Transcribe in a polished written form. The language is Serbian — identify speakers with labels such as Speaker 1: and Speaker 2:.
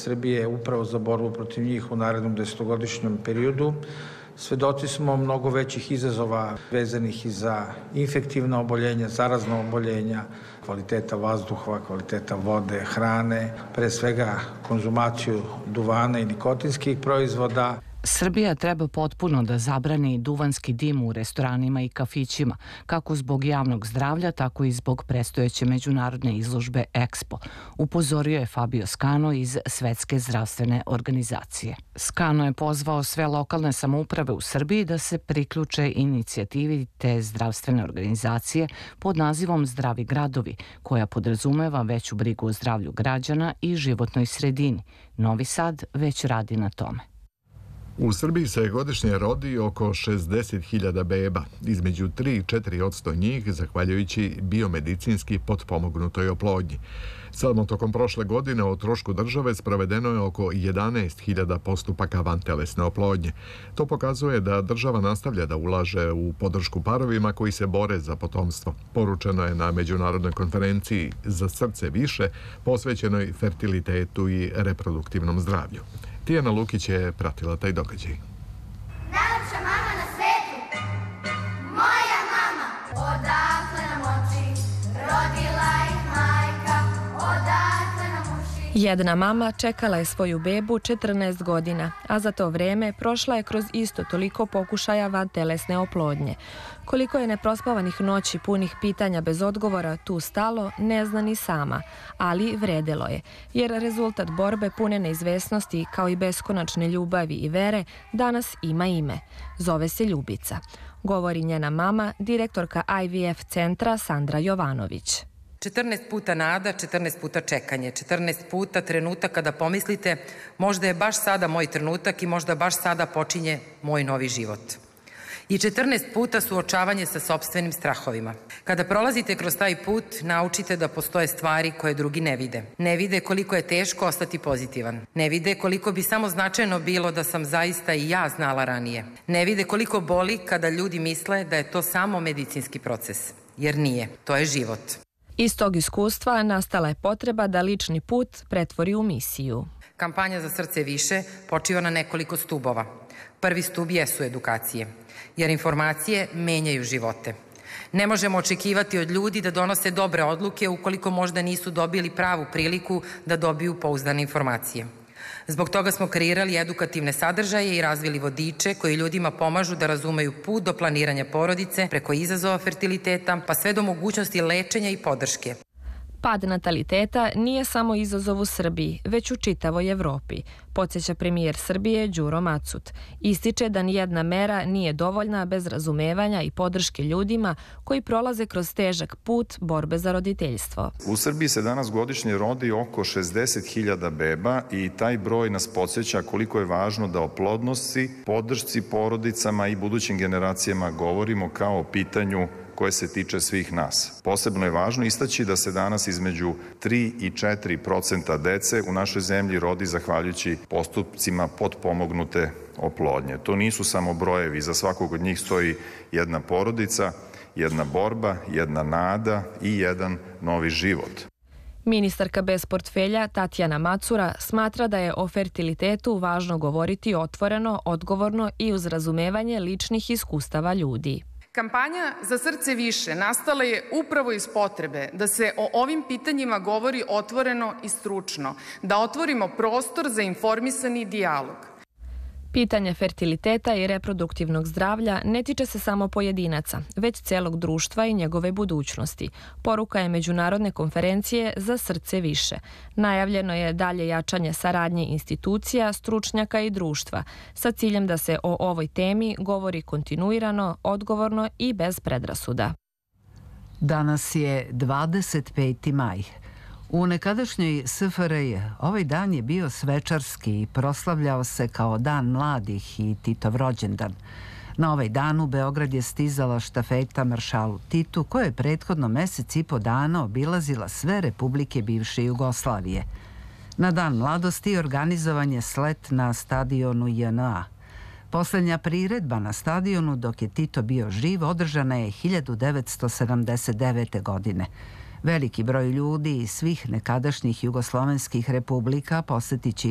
Speaker 1: Srbije upravo za borbu protiv njih u narednom 10-godišnjem periodu. Svedoci smo mnogo većih izazova vezanih i za infektivna oboljenja, zarazna oboljenja, kvaliteta vazduha, kvaliteta vode, hrane, pre svega konzumaciju duvana i nikotinskih proizvoda.
Speaker 2: Srbija treba potpuno da zabrani duvanski dim u restoranima i kafićima, kako zbog javnog zdravlja, tako i zbog predstojeće međunarodne izložbe EXPO, upozorio je Fabio Scano iz Svetske zdravstvene organizacije. Scano je pozvao sve lokalne samouprave u Srbiji da se priključe inicijativi te zdravstvene organizacije pod nazivom Zdravi gradovi, koja podrazumeva veću brigu o zdravlju građana i životnoj sredini. Novi Sad već radi na tome.
Speaker 3: U Srbiji se godišnje rodi oko 60.000 beba, između 3 i 4% njih zahvaljujući biomedicinski potpomognutoj oplodnji. Samo tokom prošle godine o trošku države sprovedeno je oko 11.000 postupaka vantelesne oplodnje. To pokazuje da država nastavlja da ulaže u podršku parovima koji se bore za potomstvo. Poručeno je na međunarodnoj konferenciji Za srce više, posvećenoj fertilitetu i reproduktivnom zdravlju. Tijana Lukić je pratila taj događaj.
Speaker 4: Najlepša mama na svetu, moja mama, odakle nam oči, rodila ih majka, odakle nam uši.
Speaker 5: Jedna mama čekala je svoju bebu 14 godina, a za to vreme prošla je kroz isto toliko pokušaja vantelesne oplodnje. Koliko je neprospavanih noći punih pitanja bez odgovora tu stalo, ne zna ni sama, ali vredelo je, jer rezultat borbe pune neizvesnosti kao i beskonačne ljubavi i vere danas ima ime. Zove se Ljubica. Govori njena mama, direktorka IVF centra Sandra Jovanović.
Speaker 6: 14 puta nada, 14 puta čekanje, 14 puta trenutak kada pomislite možda je baš sada moj trenutak i možda baš sada počinje moj novi život. I 14 puta suočavanje sa sopstvenim strahovima. Kada prolazite kroz taj put, naučite da postoje stvari koje drugi ne vide. Ne vide koliko je teško ostati pozitivan. Ne vide koliko bi samo značajno bilo da sam zaista i ja znala ranije. Ne vide koliko boli kada ljudi misle da je to samo medicinski proces. Jer nije. To je život.
Speaker 5: Iz tog iskustva nastala je potreba da lični put pretvori u misiju.
Speaker 6: Kampanja Za srce više počiva na nekoliko stubova. Prvi stub jesu edukacije, jer informacije menjaju živote. Ne možemo očekivati od ljudi da donose dobre odluke ukoliko možda nisu dobili pravu priliku da dobiju pouzdane informacije. Zbog toga smo kreirali edukativne sadržaje i razvili vodiče koji ljudima pomažu da razumeju put do planiranja porodice preko izazova fertiliteta pa sve do mogućnosti lečenja i podrške.
Speaker 5: Pad nataliteta nije samo izazov u Srbiji, već u čitavoj Evropi, podsjeća premijer Srbije Đuro Macut. Ističe da nijedna mera nije dovoljna bez razumevanja i podrške ljudima koji prolaze kroz težak put borbe za roditeljstvo.
Speaker 7: U Srbiji se danas godišnje rodi oko 60.000 beba i taj broj nas podsjeća koliko je važno da o plodnosti, podršci porodicama i budućim generacijama govorimo kao o pitanju koje se tiče svih nas. Posebno je važno istaći da se danas između 3 i 4% dece u našoj zemlji rodi zahvaljujući postupcima potpomognute oplodnje. To nisu samo brojevi, za svakog od njih stoji jedna porodica, jedna borba, jedna nada i jedan novi život.
Speaker 5: Ministarka bez portfelja Tatjana Macura smatra da je o fertilitetu važno govoriti otvoreno, odgovorno i uz razumevanje ličnih iskustava ljudi.
Speaker 8: Kampanja Za srce više nastala je upravo iz potrebe da se o ovim pitanjima govori otvoreno i stručno, da otvorimo prostor za informisani dijalog.
Speaker 5: Pitanje fertiliteta i reproduktivnog zdravlja ne tiče se samo pojedinaca, već celog društva i njegove budućnosti. Poruka je Međunarodne konferencije Za srce više. Najavljeno je dalje jačanje saradnje institucija, stručnjaka i društva, sa ciljem da se o ovoj temi govori kontinuirano, odgovorno i bez predrasuda.
Speaker 9: Danas je 25. maj. U nekadašnjoj SFRJ ovaj dan je bio svečarski i proslavljao se kao Dan mladih i Titov rođendan. Na ovaj dan u Beograd je stizala štafeta maršalu Titu, koja je prethodno mesec i po dana obilazila sve republike bivše Jugoslavije. Na Dan mladosti organizovan je slet na stadionu JNA. Poslednja priredba na stadionu dok je Tito bio živ održana je 1979. godine. Veliki broj ljudi iz svih nekadašnjih jugoslovenskih republika posetit će